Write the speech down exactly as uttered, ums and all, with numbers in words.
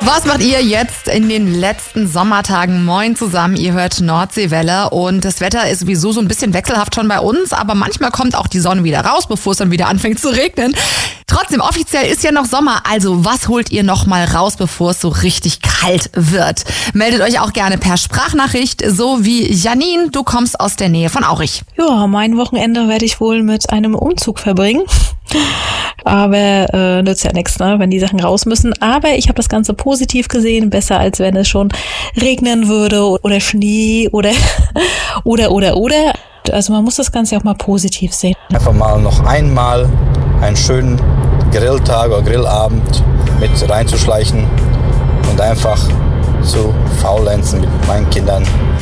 Was macht ihr jetzt in den letzten Sommertagen? Moin zusammen, ihr hört Nordseewelle und das Wetter ist sowieso so ein bisschen wechselhaft schon bei uns, aber manchmal kommt auch die Sonne wieder raus, bevor es dann wieder anfängt zu regnen. Trotzdem, offiziell ist ja noch Sommer, also was holt ihr noch mal raus, bevor es so richtig kalt wird? Meldet euch auch gerne per Sprachnachricht, so wie Janine, du kommst aus der Nähe von Aurich. Ja, mein Wochenende werde ich wohl mit einem Umzug verbringen. Aber äh, nützt ja nichts, ne, wenn die Sachen raus müssen. Aber ich habe das Ganze positiv gesehen, besser als wenn es schon regnen würde oder Schnee oder oder oder oder. Also man muss das Ganze auch mal positiv sehen. Einfach mal noch einmal einen schönen Grilltag oder Grillabend mit reinzuschleichen und einfach zu faulenzen mit meinen Kindern.